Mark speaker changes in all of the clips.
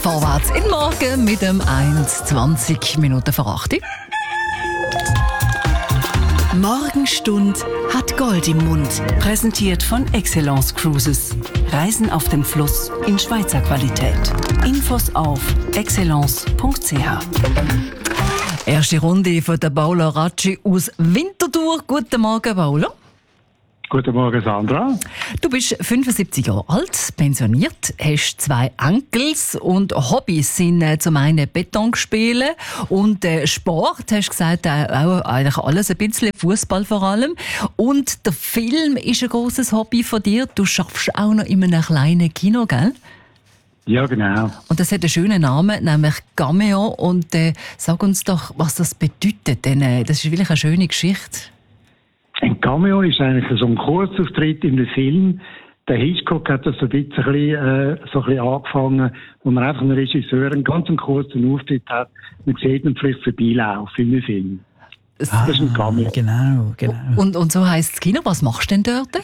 Speaker 1: Vorwärts in den Morgen mit dem 1:20 Minuten vor 8.
Speaker 2: Morgenstund hat Gold im Mund. Präsentiert von Excellence Cruises. Reisen auf dem Fluss in Schweizer Qualität. Infos auf excellence.ch.
Speaker 1: Erste Runde von der Paolo Racci aus Winterthur. Guten Morgen, Paolo.
Speaker 3: Guten Morgen, Sandra.
Speaker 1: Du bist 75 Jahre alt, pensioniert, hast 2 Enkels und Hobbys sind zum einen Beton spielen und Sport, hast gesagt, auch eigentlich alles ein bisschen, Fußball vor allem. Und der Film ist ein grosses Hobby von dir. Du schaffst auch noch in einem kleinen Kino, gell?
Speaker 3: Ja, genau.
Speaker 1: Und das hat einen schönen Namen, nämlich Cameo. Und sag uns doch, was das bedeutet, denn das ist wirklich eine schöne Geschichte.
Speaker 3: Ein Cameo ist eigentlich so ein Kurzauftritt in einem Film. Der Hitchcock hat das so ein bisschen angefangen, wo man einfach einem Regisseur einen ganz kurzen Auftritt hat. Man sieht ihn vielleicht vorbeilaufen in einem Film. Das ist ein Cameo.
Speaker 2: Genau.
Speaker 1: Und so heisst das Kino. Was machst du denn dort?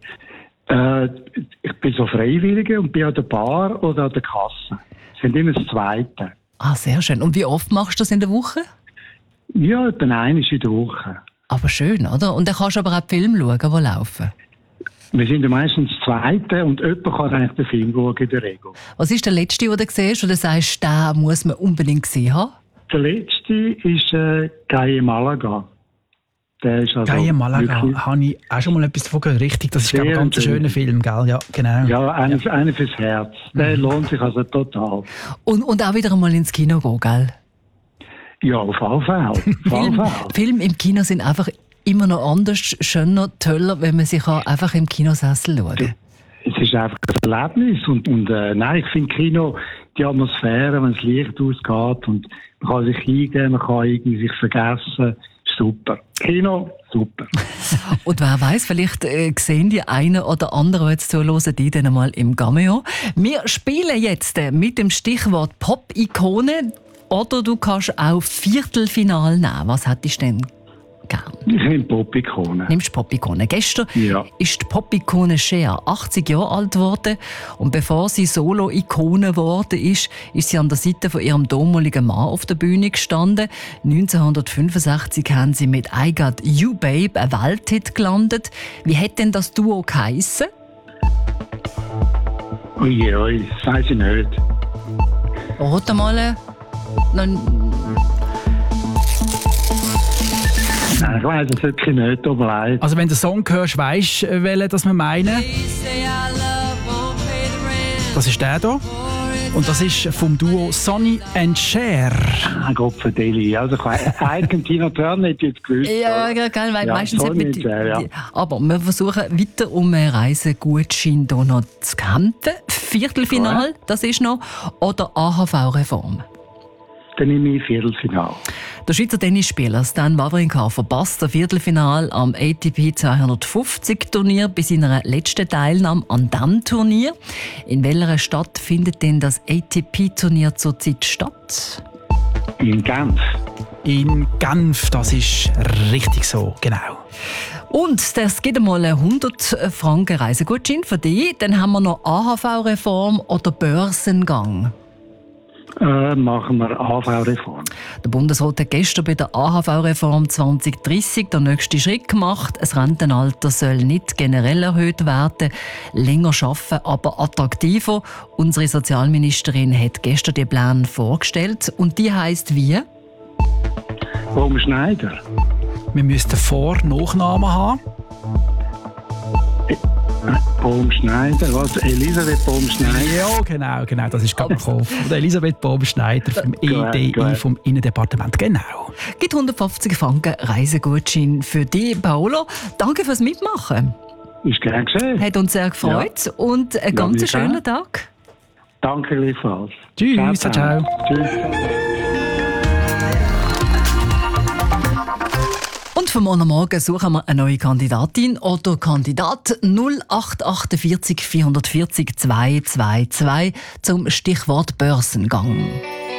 Speaker 3: Ich bin so Freiwilliger und bin an der Bar oder an der Kasse. Das sind immer das Zweite.
Speaker 1: Ah, sehr schön. Und wie oft machst du das in der Woche?
Speaker 3: Ja, etwa einmal in der Woche.
Speaker 1: Aber schön, oder? Und dann kannst du aber auch die Filme schauen, die laufen.
Speaker 3: Wir sind ja meistens das Zweite und jemand kann eigentlich den Film schauen in der Regel.
Speaker 1: Was ist der letzte, den du siehst, oder sagst, den muss man unbedingt gesehen haben?
Speaker 3: Der letzte ist Gaye Malaga. Der ist also
Speaker 2: Gaye Malaga, habe ich auch schon mal etwas davon gehört. Richtig, das ist ein ganz schöner Film, gell? Ja, genau.
Speaker 3: Ja, einer fürs Herz. Der lohnt sich also total.
Speaker 1: Und auch wieder einmal ins Kino gehen, gell?
Speaker 3: Ja, auf alle Fälle.
Speaker 1: Filme im Kino sind einfach immer noch anders, schöner, toller, wenn man sich einfach im Kinosessel schauen kann.
Speaker 3: Es ist einfach ein Erlebnis. Und nein, ich finde Kino, die Atmosphäre, wenn das Licht ausgeht und man kann sich eingeben, man kann irgendwie sich vergessen. Super. Kino, super.
Speaker 1: Und wer weiss, vielleicht sehen die einen oder anderen, die jetzt zuhören, die dann mal im Cameo. Wir spielen jetzt mit dem Stichwort Pop-Ikone. Oder du kannst auch Viertelfinale nehmen. Was hättest du denn gern?
Speaker 3: Ich nehme Pop-Ikone.
Speaker 1: Nimmst Pop-Ikone. Gestern
Speaker 3: Ja.
Speaker 1: ist die Pop-Ikone Cher 80 Jahre alt geworden. Und bevor sie Solo-Ikone geworden ist sie an der Seite von ihrem damaligen Mann auf der Bühne gestanden. 1965 haben sie mit «I Got You, Babe» einen Welthit gelandet. Wie hat denn das Duo geheissen?
Speaker 3: Ui, das weiss ich nicht.
Speaker 1: Rate mal.
Speaker 3: Nein, ich weiss es wirklich nicht, tut mir leid.
Speaker 2: Also wenn du den Song hörst, weisst du, welchen das wir meinen? Das ist der hier. Und das ist vom Duo Sonny and Cher.
Speaker 3: Gott verdeli. Also ich weiss, eigentlich Tina Turner hätte ich jetzt gewusst.
Speaker 1: Ja, geil, weil
Speaker 3: Ja,
Speaker 1: meistens hat
Speaker 3: Sonny and Cher, ja.
Speaker 1: Aber wir versuchen weiter um einen Reisegutschein hier noch zu kämpfen. Viertelfinal, das ist noch. Oder AHV-Reform.
Speaker 3: Dann nehme ich Viertelfinale.
Speaker 1: Der Schweizer Tennisspieler Stan Wawrinka verpasst das Viertelfinal am ATP 250-Turnier bei seiner letzten Teilnahme an diesem Turnier. In welcher Stadt findet denn das ATP-Turnier zurzeit statt?
Speaker 3: In Genf.
Speaker 2: In Genf, das ist richtig so, genau.
Speaker 1: Und das gibt einmal 100 Franken Reisegutschein für dich. Dann haben wir noch AHV-Reform oder Börsengang.
Speaker 3: Machen wir AHV-Reform.
Speaker 1: Der Bundesrat hat gestern bei der AHV-Reform 2030 den nächsten Schritt gemacht. Das Rentenalter soll nicht generell erhöht werden, länger arbeiten, aber attraktiver. Unsere Sozialministerin hat gestern den Plan vorgestellt. Und die heisst wie?
Speaker 3: Baumschneider.
Speaker 2: Wir müssten Vor-Nachnamen haben.
Speaker 3: Baumschneider, was? Elisabeth Baumschneider?
Speaker 2: Ja, genau, das ist gerade gekommen. Von Elisabeth Baumschneider vom EDI, vom Innendepartement, genau.
Speaker 1: Gibt 150 Franken Reisegutschein für dich, Paolo. Danke fürs Mitmachen.
Speaker 3: Ist gern gesehen.
Speaker 1: Hat uns sehr gefreut und einen ganz
Speaker 3: mir
Speaker 1: schönen
Speaker 3: auch.
Speaker 1: Tag.
Speaker 3: Danke gleichfalls.
Speaker 2: Tschüss, ciao.
Speaker 3: Tschüss.
Speaker 1: Und für morgen Morgen suchen wir eine neue Kandidatin oder Kandidat 0848 440 222 zum Stichwort Börsengang.